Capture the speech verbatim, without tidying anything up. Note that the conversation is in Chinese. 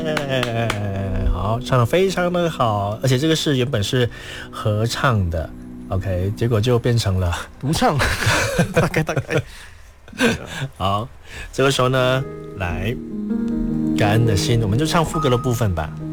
好，唱得非常的好，而且这个是原本是合唱的 ，OK， 结果就变成了独唱，大概大概。 好，这个时候呢，来感恩的心，我们就唱副歌的部分吧。